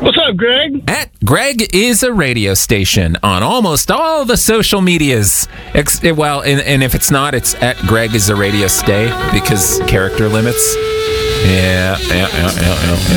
What's up, Greg? At Greg is a radio station on almost all the social medias. And if it's not, it's at Greg is a radio stay because character limits. Yeah.